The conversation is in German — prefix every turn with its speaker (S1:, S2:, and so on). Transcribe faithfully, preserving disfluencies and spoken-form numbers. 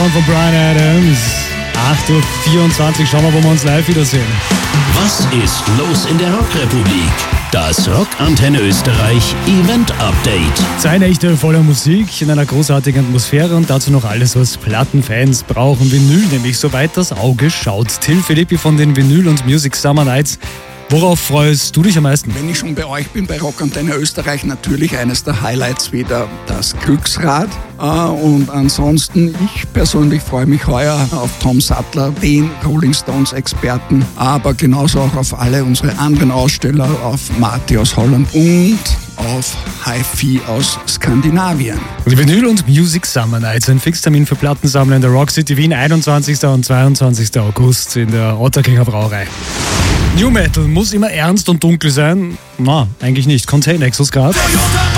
S1: Song von Bryan Adams. acht Uhr vierundzwanzig, schauen wir, wo wir uns live wiedersehen.
S2: Was ist los in der Rockrepublik? Das Rockantenne Österreich Event Update.
S1: Zwei Nächte voller Musik in einer großartigen Atmosphäre und dazu noch alles, was Plattenfans brauchen. Vinyl, nämlich soweit das Auge schaut. Till Philippi von den Vinyl und Music Summer Nights. Worauf freust du dich am meisten?
S3: Wenn ich schon bei euch bin, bei Rockantenne Österreich, natürlich eines der Highlights wieder das Glücksrad. Und ansonsten, ich persönlich freue mich heuer auf Tom Sattler, den Rolling Stones Experten, aber genauso auch auf alle unsere anderen Aussteller, auf Marty aus Holland und auf Hi-Fi aus Skandinavien.
S1: Die Vinyl und Music Summer Nights, ein Fixtermin für Plattensammler in der Rock City Wien, einundzwanzigsten und zweiundzwanzigsten August in der Otterkringer Brauerei. New Metal muss immer ernst und dunkel sein? Na, eigentlich nicht. Contain Exos gerade.